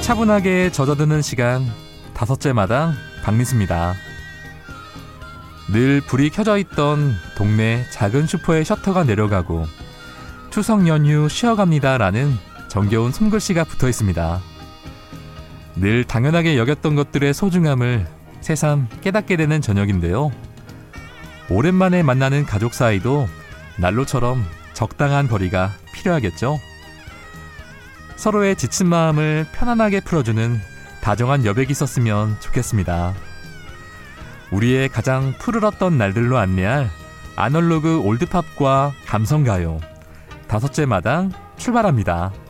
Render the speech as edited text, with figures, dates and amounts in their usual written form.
차분하게 젖어드는 시간, 5째 마당 박민수입니다. 늘 불이 켜져 있던 동네 작은 슈퍼의 셔터가 내려가고 추석 연휴 쉬어갑니다라는 정겨운 손글씨가 붙어 있습니다. 늘 당연하게 여겼던 것들의 소중함을 새삼 깨닫게 되는 저녁인데요. 오랜만에 만나는 가족 사이도 난로처럼 적당한 거리가 필요하겠죠. 서로의 지친 마음을 편안하게 풀어주는 다정한 여백이 있었으면 좋겠습니다. 우리의 가장 푸르렀던 날들로 안내할 아날로그 올드팝과 감성가요. 5째 마당 출발합니다.